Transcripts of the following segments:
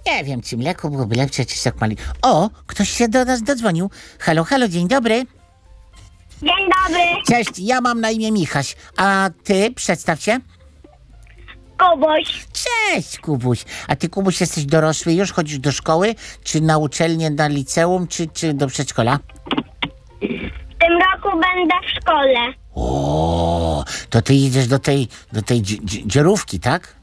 Nie wiem, czy mleko byłoby lepsze, czy sok malinowy. O, ktoś się do nas dodzwonił. Halo, halo, dzień dobry. Dzień dobry, Cześć, ja mam na imię Michaś. A ty, przedstaw się. Kubuś. Cześć, Kubuś. A ty, Kubuś, jesteś dorosły już? Chodzisz do szkoły? Czy na uczelnię, na liceum, czy do przedszkola? W tym roku będę w szkole. O, to ty idziesz do tej dziurówki, tak?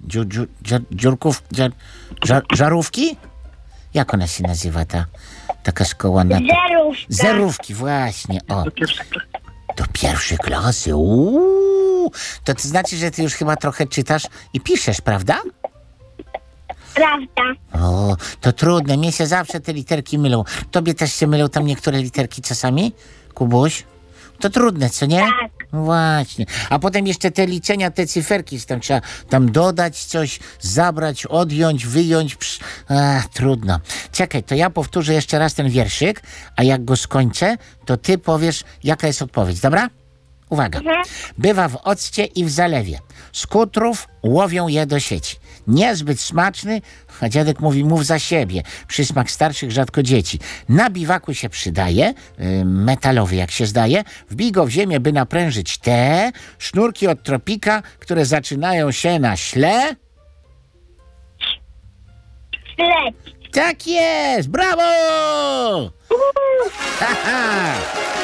Żarówki? Jak ona się nazywa, taka szkoła? Zerówka. Zerówki, właśnie, o. Do pierwszej klasy, To znaczy, że ty już chyba trochę czytasz i piszesz, prawda? Prawda. O, to trudne, mnie się zawsze te literki mylą. Tobie też się mylą tam niektóre literki czasami, Kubuś? To trudne, co nie? Tak. No właśnie. A potem jeszcze te liczenia, te cyferki, tam trzeba tam dodać coś, zabrać, odjąć, wyjąć. Trudno. Czekaj, to ja powtórzę jeszcze raz ten wierszyk, a jak go skończę, to ty powiesz, jaka jest odpowiedź, dobra? Uwaga. Bywa w occie i w zalewie. Z kutrów łowią je do sieci. Niezbyt smaczny, a dziadek mówi, mów za siebie. Przysmak starszych rzadko dzieci. Na biwaku się przydaje, metalowy jak się zdaje. Wbij go w ziemię, by naprężyć te sznurki od tropika, które zaczynają się na śle. Śledź. Tak jest! Brawo! Haha!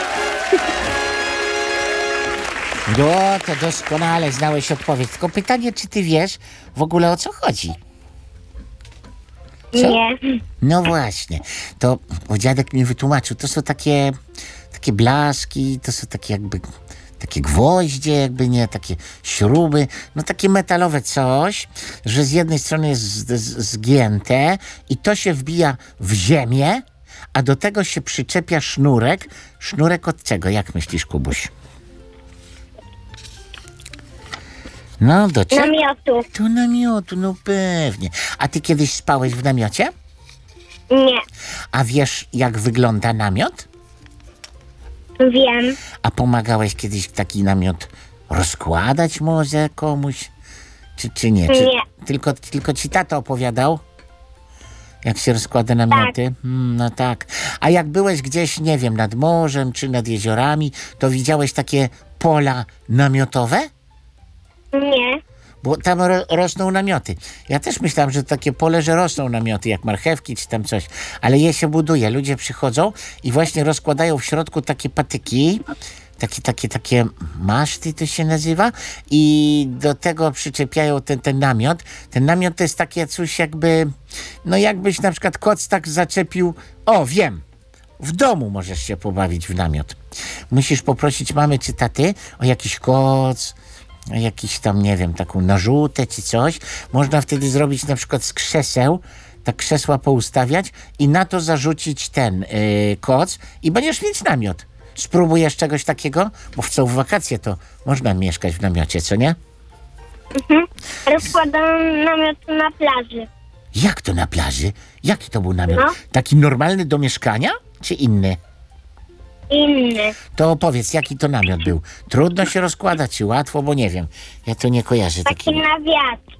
No, to doskonale znałeś odpowiedź. Tylko pytanie, czy ty wiesz w ogóle o co chodzi? Co? Nie. No właśnie. To bo dziadek mi wytłumaczył. To są takie blaszki, to są takie jakby takie gwoździe, jakby nie, takie śruby, no takie metalowe coś, że z jednej strony jest zgięte i to się wbija w ziemię, a do tego się przyczepia sznurek. Sznurek od czego? Jak myślisz, Kubuś? No, do czego? Namiotu. Do namiotu, no pewnie. A ty kiedyś spałeś w namiocie? Nie. A wiesz, jak wygląda namiot? Wiem. A pomagałeś kiedyś taki namiot rozkładać może komuś? Czy nie? Czy Nie. Tylko ci tata opowiadał? Jak się rozkłada namioty? No tak. A jak byłeś gdzieś, nie wiem, nad morzem czy nad jeziorami, to widziałeś takie pola namiotowe? Nie. Bo tam rosną namioty. Ja też myślałem, że to takie pole, że rosną namioty, jak marchewki czy tam coś. Ale je się buduje. Ludzie przychodzą i właśnie rozkładają w środku takie patyki, takie maszty to się nazywa i do tego przyczepiają ten namiot. Ten namiot to jest takie coś jakby, no jakbyś na przykład koc tak zaczepił, o wiem, w domu możesz się pobawić w namiot. Musisz poprosić mamy czy taty o jakiś koc, jakiś tam, nie wiem, taką narzutę czy coś. Można wtedy zrobić na przykład z krzeseł, tak krzesła poustawiać i na to zarzucić ten koc i będziesz mieć namiot. Spróbujesz czegoś takiego? Bo w wakacje to można mieszkać w namiocie, co nie? Rozkładam namiot na plaży. Jak to na plaży? Jaki to był namiot? No. Taki normalny do mieszkania? Czy inny? Inny. To opowiedz, jaki to namiot był? Trudno się rozkłada, czy łatwo? Bo nie wiem. Ja to nie kojarzę Taki takiego. na wiatr.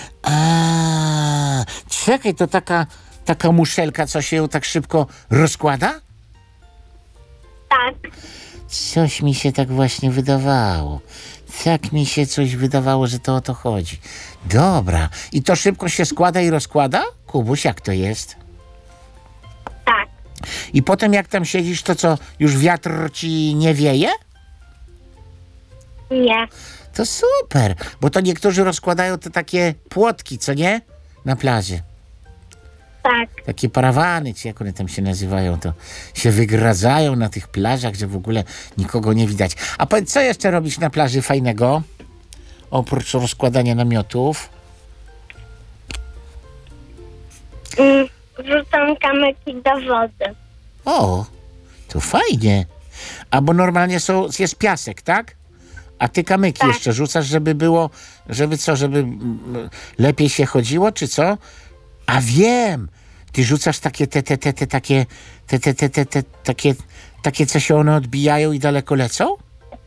Czekaj, to taka muszelka, co się ją tak szybko rozkłada? Tak. Coś mi się tak właśnie wydawało. Tak mi się coś wydawało, że to o to chodzi. Dobra. I to szybko się składa i rozkłada? Kubuś, jak to jest? Tak. I potem jak tam siedzisz, to co, już wiatr ci nie wieje? Nie. To super, bo to niektórzy rozkładają te takie płotki, co nie? Na plaży. Tak. Takie parawany, czy jak one tam się nazywają, to się wygradzają na tych plażach, że w ogóle nikogo nie widać. A powiedz, co jeszcze robisz na plaży fajnego? Oprócz rozkładania namiotów. Wrzucam kamyki do wody. O, to fajnie. A bo normalnie jest piasek, tak? A ty kamyki Tak. jeszcze rzucasz, żeby było, żeby lepiej się chodziło, czy co? A wiem, ty rzucasz takie, co się one odbijają i daleko lecą?